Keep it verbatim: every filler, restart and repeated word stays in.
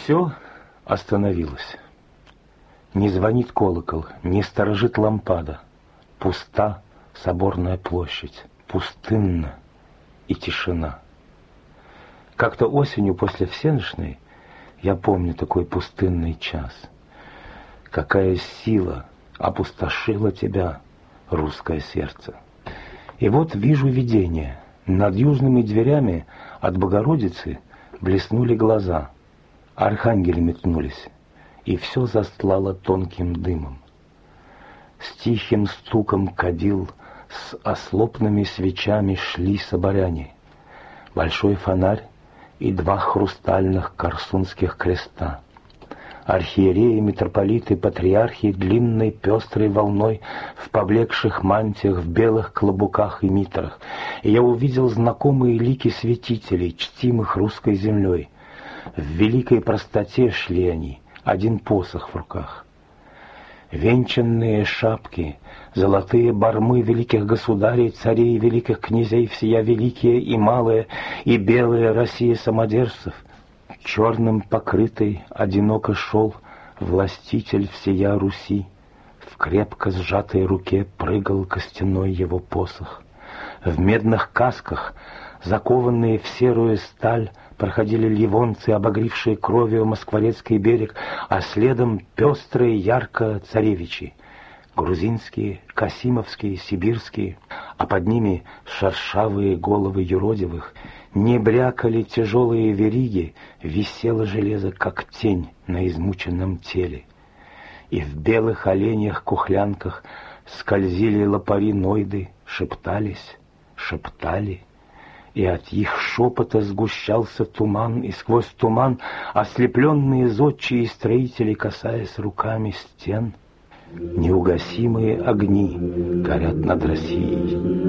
Все остановилось. Не звонит колокол, не сторожит лампада. Пуста соборная площадь, пустынна и тишина. Как-то осенью после всенощной я помню такой пустынный час. Какая сила опустошила тебя, русское сердце. И вот вижу видение. Над южными дверями от Богородицы блеснули глаза. Архангели метнулись, и все застлало тонким дымом. С тихим стуком кадил, с ослопными свечами шли соборяне. Большой фонарь и два хрустальных корсунских креста. Архиереи, митрополиты, патриархи длинной пестрой волной в поблекших мантиях, в белых клобуках и митрах. И я увидел знакомые лики святителей, чтимых русской землей. В великой простоте шли они, один посох в руках. Венчанные шапки, золотые бармы великих государей, царей, великих князей, всея великие и малые, и белые России самодержцев. Черным покрытый одиноко шел властитель всея Руси. В крепко сжатой руке прыгал костяной его посох. В медных касках, закованные в серую сталь, проходили ливонцы, обогрившие кровью Москворецкий берег, а следом пестрые ярко царевичи. Грузинские, касимовские, сибирские, а под ними шершавые головы юродивых. Не брякали тяжелые вериги, висело железо, как тень на измученном теле. И в белых оленях-кухлянках скользили лопари-нойды, шептались, шептали. И от их шепота сгущался туман, и сквозь туман ослепленные зодчие строители, касаясь руками стен, неугасимые огни горят над Россией.